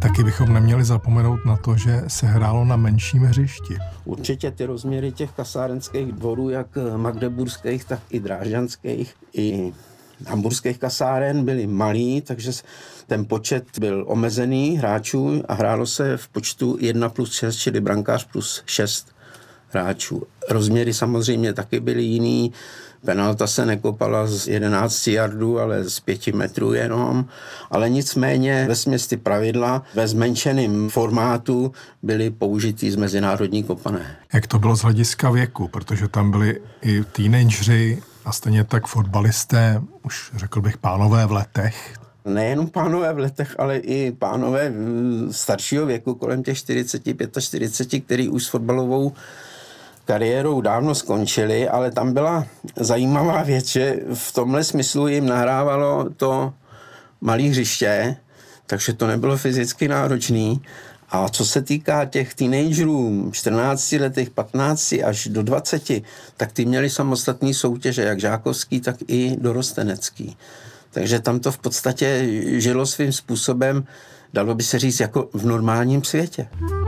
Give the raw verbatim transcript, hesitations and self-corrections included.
Taky bychom neměli zapomenout na to, že se hrálo na menším hřišti. Určitě ty rozměry těch kasárenských dvorů, jak magdeburských, tak i drážďanských, i hamburských kasáren byly malý, takže ten počet byl omezený hráčů a hrálo se v počtu jedna plus šest, čili brankář plus šest hráčů. Rozměry samozřejmě taky byly jiný. Penalta se nekopala z jedenácti yardů, ale z pěti metrů jenom. Ale nicméně vesměs ty pravidla ve zmenšeném formátu byly použitý z mezinárodní kopané. Jak to bylo z hlediska věku? Protože tam byli i teenageři a stejně tak fotbalisté, už řekl bych pánové v letech. Nejenom pánové v letech, ale i pánové staršího věku, kolem těch čtyřicet, čtyřicet pět, který už s fotbalovou kariérou dávno skončili, ale tam byla zajímavá věc, že v tomhle smyslu jim nahrávalo to malé hřiště, takže to nebylo fyzicky náročný. A co se týká těch teenagerů, čtrnácti letech, patnácti až do dvaceti, tak ty měli samostatné soutěže, jak žákovský, tak i dorostenecký. Takže tam to v podstatě žilo svým způsobem, dalo by se říct, jako v normálním světě.